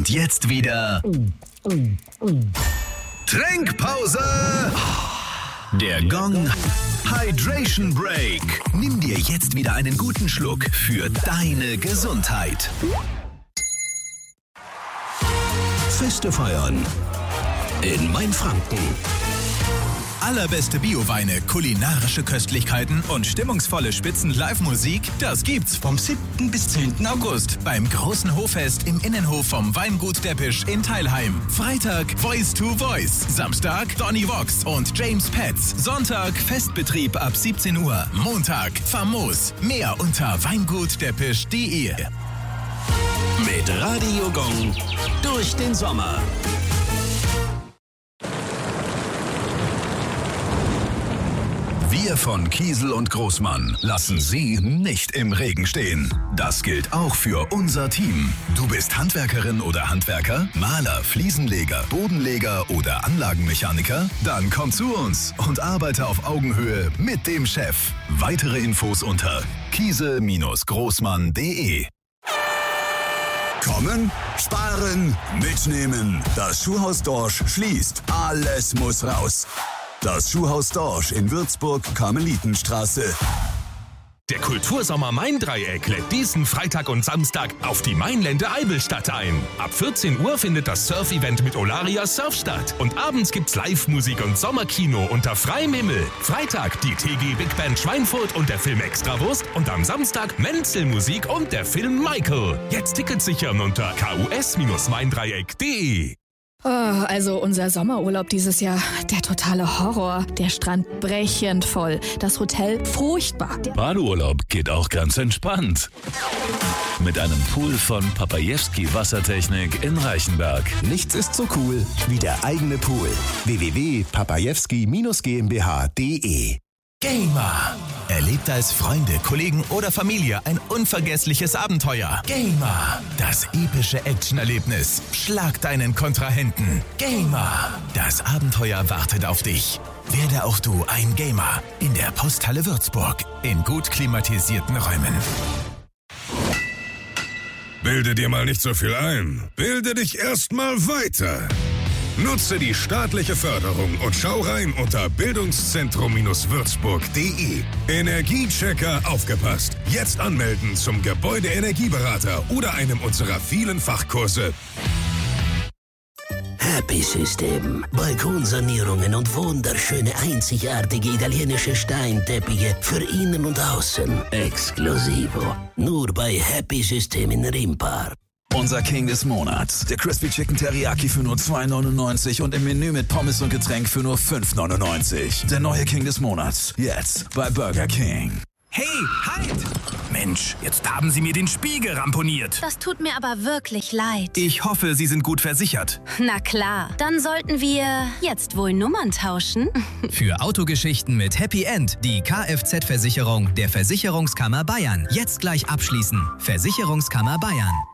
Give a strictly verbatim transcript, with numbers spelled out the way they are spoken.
Und jetzt wieder Trinkpause. Der Gong Hydration Break. Nimm dir jetzt wieder einen guten Schluck für deine Gesundheit. Feste feiern in Mainfranken. Allerbeste Bioweine, kulinarische Köstlichkeiten und stimmungsvolle Spitzen-Live-Musik, das gibt's vom siebten bis zehnten August beim großen Hoffest im Innenhof vom Weingut Deppisch in Teilheim. Freitag Voice to Voice, Samstag Donny Vox und James Petz, Sonntag Festbetrieb ab siebzehn Uhr, Montag Famos. Mehr unter weingutdeppisch punkt de. Mit Radio Gong durch den Sommer. Wir von Kiesel und Großmann lassen Sie nicht im Regen stehen. Das gilt auch für unser Team. Du bist Handwerkerin oder Handwerker, Maler, Fliesenleger, Bodenleger oder Anlagenmechaniker? Dann komm zu uns und arbeite auf Augenhöhe mit dem Chef. Weitere Infos unter kiesel großmann punkt de. Kommen, sparen, mitnehmen. Das Schuhhaus Dorsch schließt. Alles muss raus. Das Schuhhaus Dorsch in Würzburg-Karmelitenstraße. Der Kultursommer Main-Dreieck lädt diesen Freitag und Samstag auf die Mainlände Eibelstadt ein. Ab vierzehn Uhr findet das Surf-Event mit Olaria Surf statt. Und abends gibt's Live-Musik und Sommerkino unter freiem Himmel. Freitag die T G Big Band Schweinfurt und der Film Extrawurst. Und am Samstag Menzelmusik und der Film Michael. Jetzt Tickets sichern unter k u s Maindreieck punkt de. Oh, also unser Sommerurlaub dieses Jahr, der totale Horror. Der Strand brechend voll, das Hotel furchtbar. Badeurlaub geht auch ganz entspannt. Mit einem Pool von Papajewski Wassertechnik in Reichenberg. Nichts ist so cool wie der eigene Pool. w w w punkt papajewski gmbh punkt de. Gamer. Erlebt als Freunde, Kollegen oder Familie ein unvergessliches Abenteuer. Gamer. Das epische Actionerlebnis. Schlag deinen Kontrahenten. Gamer. Das Abenteuer wartet auf dich. Werde auch du ein Gamer in der Posthalle Würzburg in gut klimatisierten Räumen. Bilde dir mal nicht so viel ein. Bilde dich erstmal weiter. Nutze die staatliche Förderung und schau rein unter bildungszentrum würzburg punkt de. Energiechecker aufgepasst. Jetzt anmelden zum Gebäudeenergieberater oder einem unserer vielen Fachkurse. Happy System. Balkonsanierungen und wunderschöne, einzigartige italienische Steinteppiche für innen und außen. Exklusivo. Nur bei Happy System in Rimpar. Unser King des Monats. Der Crispy Chicken Teriyaki für nur zwei neunundneunzig und im Menü mit Pommes und Getränk für nur fünf neunundneunzig. Der neue King des Monats. Jetzt bei Burger King. Hey, halt! Mensch, jetzt haben Sie mir den Spiegel ramponiert. Das tut mir aber wirklich leid. Ich hoffe, Sie sind gut versichert. Na klar, dann sollten wir jetzt wohl Nummern tauschen. Für Autogeschichten mit Happy End die Kfz-Versicherung der Versicherungskammer Bayern. Jetzt gleich abschließen. Versicherungskammer Bayern.